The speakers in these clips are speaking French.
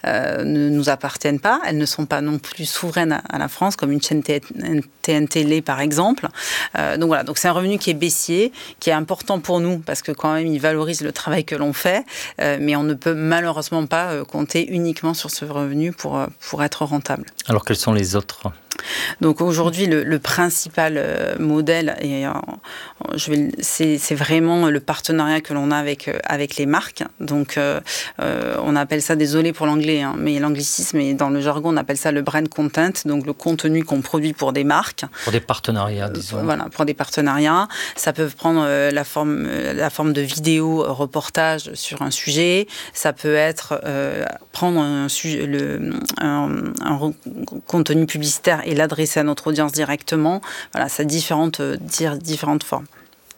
ne nous appartiennent pas. Elles ne sont pas non plus souveraines à la France, comme une chaîne TNT Lait, par exemple. Donc voilà, donc c'est un revenu qui est baissier, qui est important pour nous, parce que quand même, il valorise le travail que l'on fait, mais on ne peut malheureusement pas compter uniquement sur ce revenu pour être rentable. Alors, quels sont les autres ? Donc aujourd'hui, le principal modèle, c'est vraiment le partenariat que l'on a avec les marques. Donc on appelle ça, désolé pour l'anglais, mais l'anglicisme, et dans le jargon, on appelle ça le brand content, donc le contenu qu'on produit pour des marques. Pour des partenariats, disons. Voilà, pour des partenariats. Ça peut prendre la forme de vidéo, reportage sur un sujet. Ça peut être prendre un contenu publicitaire et l'adresser à notre audience directement. Voilà, ça a différentes formes.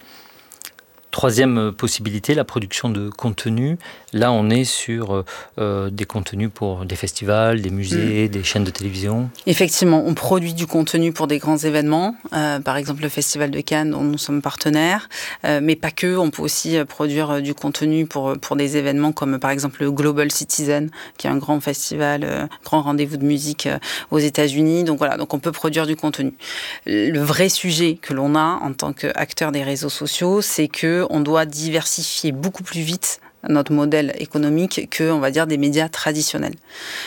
Troisième possibilité, la production de contenu. Là, on est sur des contenus pour des festivals, des musées, des chaînes de télévision. Effectivement, on produit du contenu pour des grands événements. Par exemple, le Festival de Cannes, dont nous sommes partenaires. Mais pas que, on peut aussi produire du contenu pour des événements comme par exemple le Global Citizen, qui est un grand festival, grand rendez-vous de musique aux États-Unis. Donc voilà, donc on peut produire du contenu. Le vrai sujet que l'on a en tant qu'acteur des réseaux sociaux, c'est qu'on doit diversifier beaucoup plus vite notre modèle économique que, on va dire, des médias traditionnels. Pourquoi ?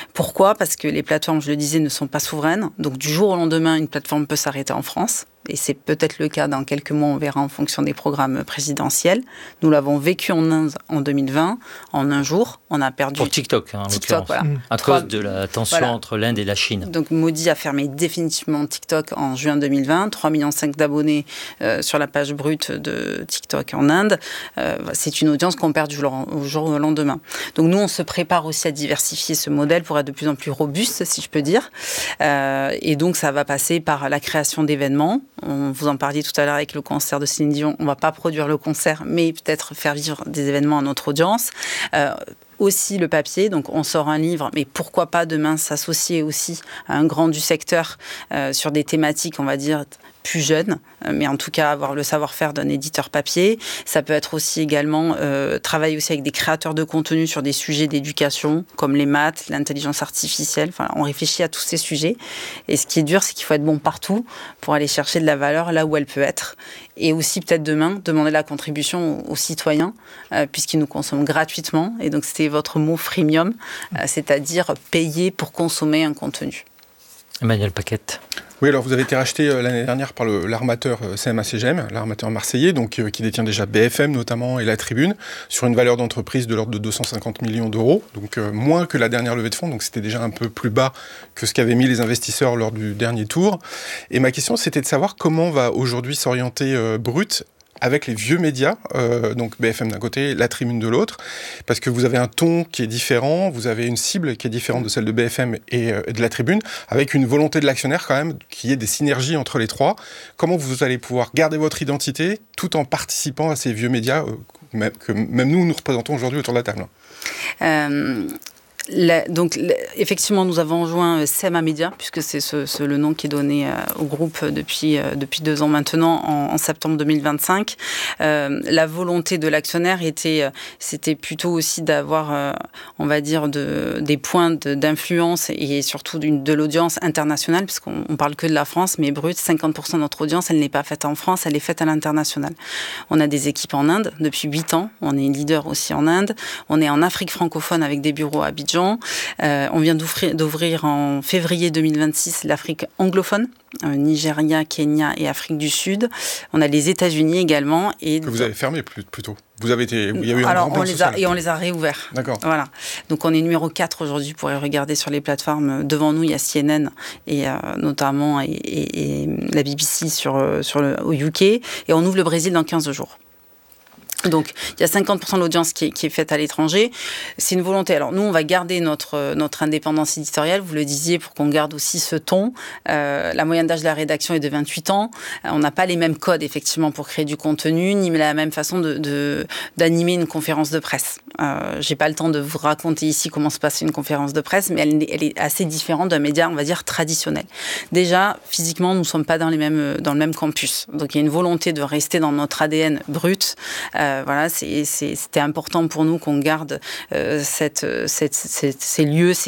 Parce que les plateformes, je le disais, ne sont pas souveraines. Donc, du jour au lendemain, une plateforme peut s'arrêter en France. Et c'est peut-être le cas dans quelques mois, on verra en fonction des programmes présidentiels. Nous l'avons vécu en Inde en 2020. En un jour, on a perdu... Pour TikTok, en l'occurrence. Voilà. À cause de la tension entre l'Inde et la Chine. Donc, Modi a fermé définitivement TikTok en juin 2020. 3,5 millions d'abonnés sur la page brute de TikTok en Inde. C'est une audience qu'on perd du jour au lendemain. Donc, nous, on se prépare aussi à diversifier ce modèle pour être de plus en plus robuste, si je peux dire. Et donc, ça va passer par la création d'événements. On vous en parlait tout à l'heure avec le concert de Céline Dion. On ne va pas produire le concert, mais peut-être faire vivre des événements à notre audience. Aussi le papier, donc on sort un livre, mais pourquoi pas demain s'associer aussi à un grand du secteur sur des thématiques, on va dire, plus jeunes, mais en tout cas avoir le savoir-faire d'un éditeur papier. Ça peut être aussi également travailler aussi avec des créateurs de contenu sur des sujets d'éducation, comme les maths, l'intelligence artificielle. Enfin, on réfléchit à tous ces sujets. Et ce qui est dur, c'est qu'il faut être bon partout pour aller chercher de la valeur là où elle peut être. Et aussi peut-être demain, demander la contribution aux citoyens, puisqu'ils nous consomment gratuitement. Et donc c'était votre mot freemium, c'est-à-dire payer pour consommer un contenu. Emmanuel Paquette. Oui, alors vous avez été racheté l'année dernière par l'armateur CMA-CGM, l'armateur marseillais, donc qui détient déjà BFM notamment et La Tribune, sur une valeur d'entreprise de l'ordre de 250 millions d'euros, donc moins que la dernière levée de fonds, donc c'était déjà un peu plus bas que ce qu'avaient mis les investisseurs lors du dernier tour. Et ma question, c'était de savoir comment va aujourd'hui s'orienter Brut avec les vieux médias, donc BFM d'un côté, La Tribune de l'autre, parce que vous avez un ton qui est différent, vous avez une cible qui est différente de celle de BFM et de La Tribune, avec une volonté de l'actionnaire quand même, qu'il y ait des synergies entre les trois. Comment vous allez pouvoir garder votre identité tout en participant à ces vieux médias que même nous représentons aujourd'hui autour de la table ? Donc, effectivement, nous avons rejoint CMA Média, puisque c'est le nom qui est donné au groupe depuis 2 ans maintenant, en septembre 2025. La volonté de l'actionnaire c'était plutôt aussi d'avoir, on va dire, des points d'influence et surtout de l'audience internationale, puisqu'on ne parle que de la France, mais Brut, 50% de notre audience, elle n'est pas faite en France, elle est faite à l'international. On a des équipes en Inde depuis 8 ans, on est leader aussi en Inde, on est en Afrique francophone avec des bureaux à Abidjan. On vient d'ouvrir en février 2026 l'Afrique anglophone, Nigeria, Kenya et Afrique du Sud. On a les États-Unis également. Que vous avez fermé plutôt. Il y a eu un grand plan social. On les a réouverts. D'accord. Voilà. Donc on est numéro 4 aujourd'hui pour regarder sur les plateformes. Devant nous, il y a CNN et notamment et la BBC au UK. Et on ouvre le Brésil dans 15 jours. Donc, il y a 50% de l'audience qui est faite à l'étranger. C'est une volonté. Alors, nous, on va garder notre indépendance éditoriale, vous le disiez, pour qu'on garde aussi ce ton. La moyenne d'âge de la rédaction est de 28 ans. On n'a pas les mêmes codes, effectivement, pour créer du contenu, ni la même façon d'animer une conférence de presse. J'ai pas le temps de vous raconter ici comment se passe une conférence de presse, mais elle est assez différente d'un média, on va dire, traditionnel. Déjà, physiquement, nous ne sommes pas dans le même campus. Donc, il y a une volonté de rester dans notre ADN brut. Voilà, c'était important pour nous qu'on garde ces lieux, ces